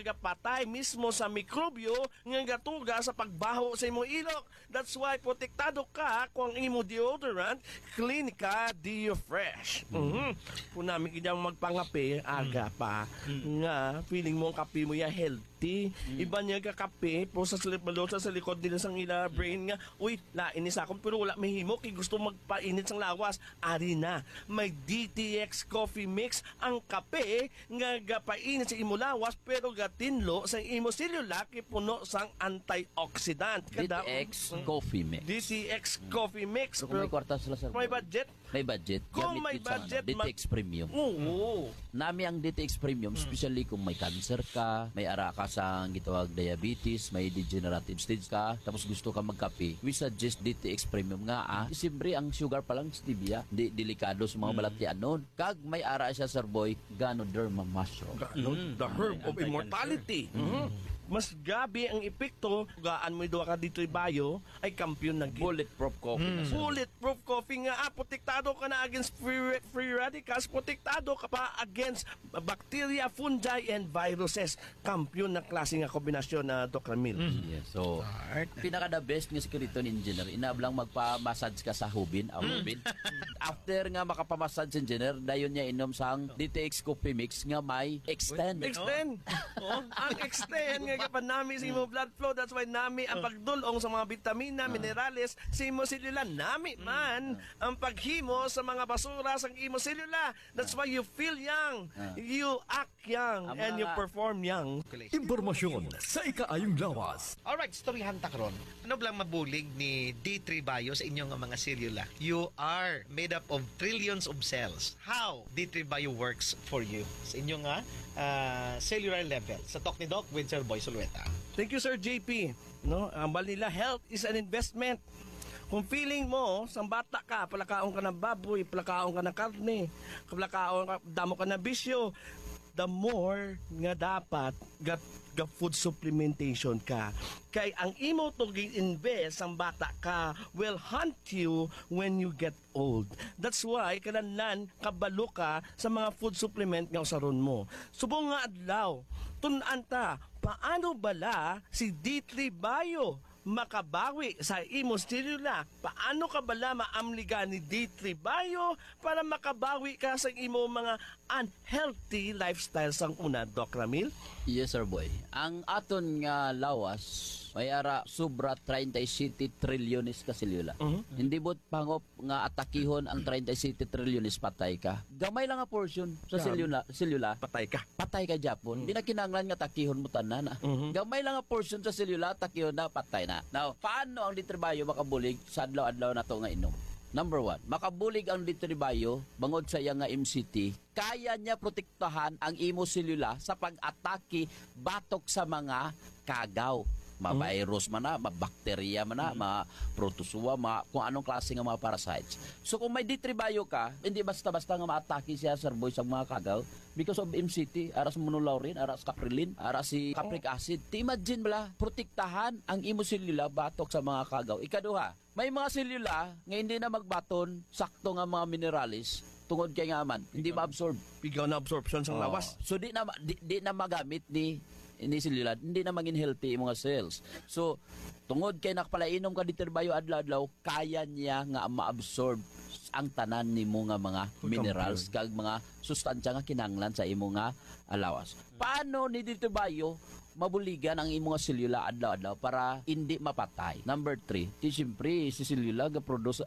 nga patay mismo sa mikrobyo nga gatuga sa pagbaho sa imong ilok. That's why protektado ka kung ang imo deodorant Clinica Deo Fresh. Kung namin kanyang magpangape, aga pa, nga feeling mo ang kape mo ya healthy. Iba niya kakape, po sa likod nila sang ila brain nga, uy, lain ni sa akong pero wala may himo, kay gusto magpainit sang lawas. Ari na, may DTX Coffee Mix ang kape nga gapainit sa imo lawas pero gatinlo sa imo selula kay puno sang antioxidant. DTX Coffee Mix. DTX Coffee Mix. So kung may kwarta sila sa may budget? May budget. Kung Gamit may yun sa budget, DTX Premium. Oo. Nami ang DTX Premium, especially kung may cancer ka, may ara ka sa gitawag diabetes, may degenerative stage ka, tapos gusto ka magkape, we suggest DTX Premium nga Siyempre, ang sugar pa lang stevia, delikado sa mga balatian nun. Kag may ara siya, Sir Boy, Ganoderma mushroom. The herb of immortality. Mas gabi ang epekto, gaan mo doon ka dito bayo, ay kampiyon na Bulletproof coffee. Bulletproof coffee nga, protektado ka na against free radicals, protektado ka pa against bacteria, fungi, and viruses. Kampiyon na klase nga kombinasyon na Dr. Mil. Yes. So, pinaka-the best nga skeleton engineer, inablang magpa-massage ka sa hubin, hubin. After nga makapamassage engineer, dayon niya inom sang DTX Coffee Mix nga may extend. Ang extend nga kapan nami sa imo blood flow. That's why nami ang pagdulong sa mga vitamina, minerales sa imo selula. Nami man ang paghimo sa mga basura sa imo selula. That's why you feel young, you act young, and you perform young. Impormasyon sa ikaayong lawas. Alright, storyahan ta karon. Ano blang mabulig ni D3 Bio sa inyong mga selula? You are made up of trillions of cells. How D3 Bio works for you sa inyong cellular level? Sa Talk ni Doc with Sir Boy Sulueta. Thank you, Sir JP. No, ang balila, health is an investment. Kung feeling mo, sang bata ka, palakaon ka ng baboy, palakaon ka ng karne, palakaon ka, damo ka ng bisyo, the more nga dapat food supplementation ka. Kay ang imo to invest ang bata ka will hunt you when you get old. That's why kananlan kabalo ka sa mga food supplement nga usaron mo. Subong nga adlaw, tun-an ta, paano bala si D3 Bio makabawi sa imo selula? Paano ka bala maamliga ni D3 Bio para makabawi ka sa imo mga unhealthy lifestyle sang una, Doc Ramil? Yes, Sir Boy. Ang aton nga lawas, may ara sobra 37 trilyones ka selula. Hindi bot pangop nga atakihon ang 37 trilyones patay ka. Gamay lang nga portion sa selula. Patay ka. Patay ka Japon. Di na kinanglan nga takihon mo tanan. Gamay lang nga portion sa selula, takihon na, patay na. Now, paano ang litribayo makabulig sa adlaw-adlaw na to nga inom? Number 1, makabulig ang litribayo bangod sa iya nga MCT. Kaya niya protektahan ang imo selula sa pag-atake batok sa mga kagaw. Ma-virus man na, ma-bacteria man na, ma-protozoa, kung anong klase nga mga parasites. So kung may D3 ka, hindi basta-basta nga ma-atake siya, Sir Boy, sa mga kagaw because of MCT, aras monolaurin, aras caprilin, aras si capric acid. Imagine bala, protektahan ang imo selula batok sa mga kagaw. Ikaduha, may mga selula nga hindi na magbaton, sakto nga mga mineralis, tungod kay nga man, hindi ma-absorb. Pigaw na absorption sa lawas. So di na magamit ni selula, hindi na maging healthy yung mga cells. So, tungod kay nakapalainom ka D3 Bio adlaw-adlaw, kaya niya nga ma-absorb ang tanan ni mo nga mga minerals kag mga sustansya nga kinanglan sa imo nga alawas. Paano ni D3 Bio mabuligan ang imo nga selula adlaw-adlaw para hindi mapatay? Number 3, siyempre si selula ga-produce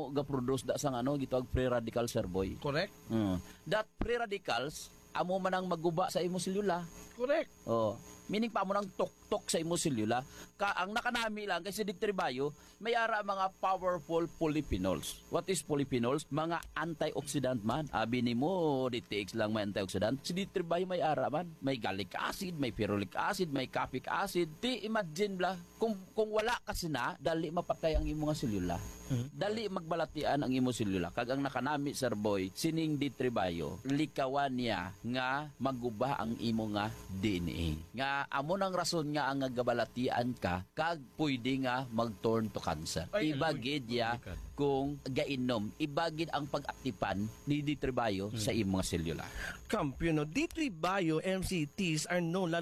da sang gitawag free radical, Sir Boy. Correct. That free radicals amo man ang maguba sa imo selula. Correct. Meaning pa mo nang tok-tok sa imo selula. Ang nakanami lang kasi D3 Bio, may ara mga powerful polyphenols. What is polyphenols? Mga antioxidant man. Abi nimo DTX lang may antioxidant. Si D3 Bio may ara man. May gallic acid, may ferulic acid, may capic acid. Imagine bla kung wala kasi na, dali mapatay ang imo nga selula. Dali magbalatian ang imo selula. Kag ang nakanami, Sir Boy, sining D3 Bio, likawan niya nga maguba ang imo nga DNA. Nga amo nang rason nga ang gabalatian ka kag pwede nga mag-turn to cancer. Ibagid ya kung gainom, ibagid ang pag-atipan ni D3 Bio sa imo nga selula. Kampiyon, D3 Bio MCTs are known